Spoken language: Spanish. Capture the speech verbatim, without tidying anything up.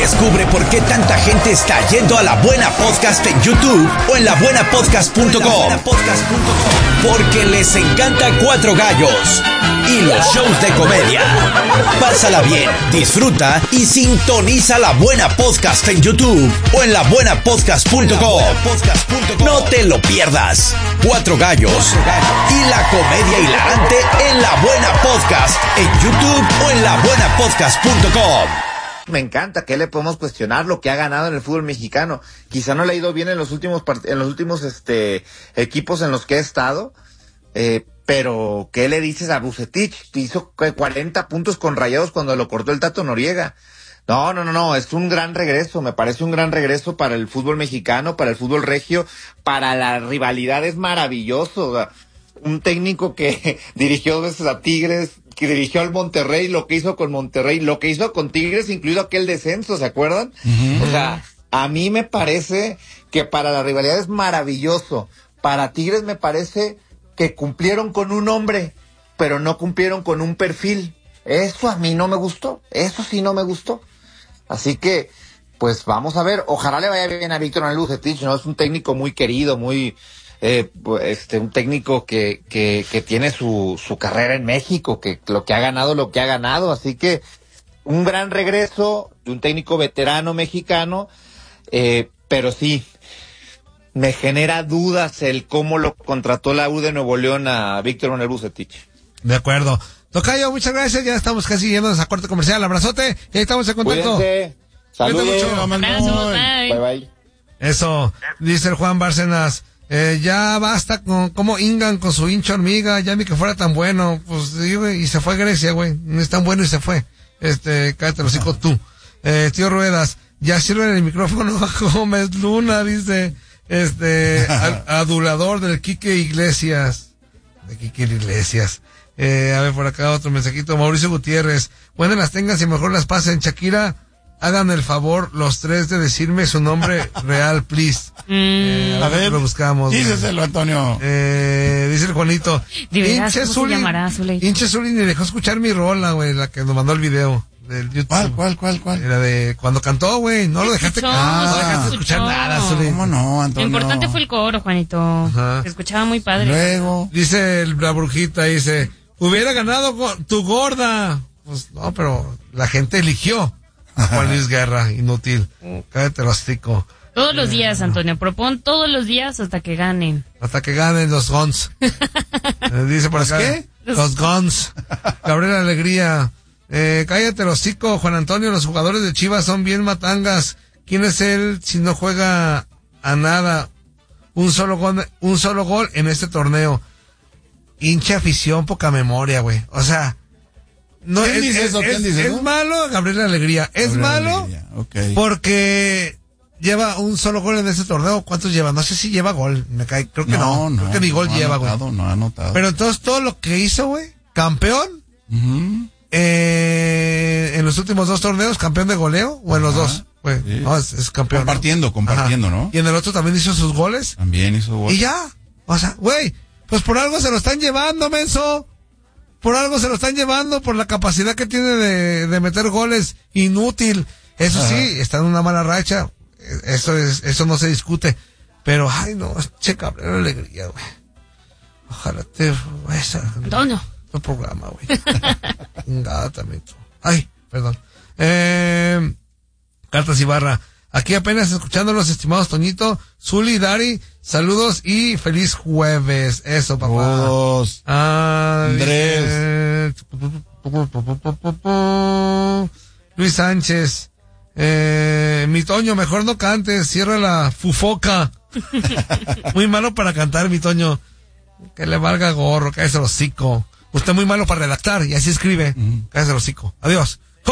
Descubre por qué tanta gente está yendo a La Buena Podcast en YouTube o en la buena podcast punto com. Porque les encanta Cuatro Gallos y los shows de comedia. Pásala bien, disfruta y sintoniza La Buena Podcast en YouTube o en la buena podcast punto com. No te lo pierdas. Cuatro Gallos y la comedia hilarante en La Buena Podcast en YouTube o en la buena podcast punto com. Me encanta, ¿qué le podemos cuestionar? Lo que ha ganado en el fútbol mexicano. Quizá no le ha ido bien en los últimos part- en los últimos este equipos en los que ha estado, eh, pero ¿qué le dices a Vucetich? Hizo cuarenta puntos con Rayados cuando lo cortó el Tato Noriega. No, no, no, no, es un gran regreso, me parece un gran regreso para el fútbol mexicano, para el fútbol regio, para la rivalidad es maravilloso. O sea, un técnico que dirigió dos veces a Tigres, que dirigió al Monterrey, lo que hizo con Monterrey, lo que hizo con Tigres, incluido aquel descenso, ¿se acuerdan? Uh-huh. O sea, a mí me parece que para la rivalidad es maravilloso. Para Tigres me parece que cumplieron con un hombre, pero no cumplieron con un perfil. Eso a mí no me gustó, eso sí no me gustó. Así que, pues vamos a ver, ojalá le vaya bien a Víctor Manuel Vucetich, ¿no? Es un técnico muy querido, muy... Eh, este un técnico que que que tiene su su carrera en México, que lo que ha ganado lo que ha ganado, así que un gran regreso de un técnico veterano mexicano, eh, pero sí me genera dudas el cómo lo contrató la U de Nuevo León a Víctor Manuel Vucetich. De acuerdo. Tocayo, muchas gracias, ya estamos casi yéndonos a corte comercial, abrazote, y ahí estamos en contacto. Cuídense, saludos, mucho. Bye bye. Eso, dice el Juan Bárcenas. Eh, ya basta con cómo hingan con su hincha hormiga, ya ni que fuera tan bueno, pues digo, y se fue a Grecia, güey, no es tan bueno y se fue, este, cállate los hijos tú. Eh, tío Ruedas, ya sirven el micrófono a Gómez Luna, dice, este, al, adulador del Quique Iglesias, de Quique Iglesias. Eh, a ver, por acá otro mensajito, Mauricio Gutiérrez, buenas las tengas y mejor las pasen, Shakira. Hagan el favor los tres de decirme su nombre real, please. Mm. Eh, a, a ver, lo buscamos. Díceselo, Antonio. Eh, dice el Juanito. Hinche Zuli. Hinche Zuli ni dejó escuchar mi rola, güey, la que nos mandó el video del YouTube. ¿Cuál, cuál, cuál, cuál? Era de cuando cantó, güey. No lo dejaste, ah, no dejaste escuchar nada, Zuli. ¿Cómo no, Antonio? Lo importante fue el coro, Juanito. Ajá. Se escuchaba muy padre. Luego. Dice el, la brujita, dice, hubiera ganado tu gorda. Pues no, pero la gente eligió a Juan Luis Guerra, inútil. Cállate los hocico. Todos los días, Antonio, propon todos los días hasta que ganen. Hasta que ganen los Guns. eh, dice por acá. ¿Qué? Los Guns. Gabriel Alegría. Eh, cállate los hocico, Juan Antonio, los jugadores de Chivas son bien matangas. ¿Quién es él si no juega a nada? Un solo gol, un solo gol en este torneo. Hincha afición, poca memoria, güey. O sea, no ¿Quién es, dice es, eso? ¿Quién es, dice es eso? malo, Gabriel Alegría. Es Gabriel malo Alegría. Okay. porque lleva un solo gol en este torneo. ¿Cuántos lleva? No sé si lleva gol. Me cae, creo que no. no. no creo que ni gol no lleva, güey. No, no ha anotado. Pero entonces todo lo que hizo, güey, campeón, uh-huh. eh, en los últimos dos torneos, campeón de goleo, o en los dos, güey. Sí. No, es, es campeón. Compartiendo, ¿no? compartiendo, Ajá. ¿no? Y en el otro también hizo sus goles. También hizo goles. Y ya. O sea, güey, pues por algo se lo están llevando, menso. Por algo se lo están llevando, por la capacidad que tiene de, de meter goles, inútil. Eso Ajá. sí, está en una mala racha. Eso es, eso no se discute. Pero, ay, no, che, cabrón, alegría, güey. Ojalá te esa. Antonio. Tu programa, güey. Nada también tú. Ay, perdón. Eh, Cartas Ibarra. Aquí apenas escuchándolos, estimados Toñito, Zuli, Dari, saludos y feliz jueves. Eso, papá. Todos. Ah, Andrés. Dice, Luis Sánchez. Eh, mi Toño, mejor no cantes, cierra la fufoca. Muy malo para cantar, mi Toño. Que le valga gorro, cállese el hocico. Usted muy malo para redactar y así escribe. Mm. Cállese el hocico. Adiós.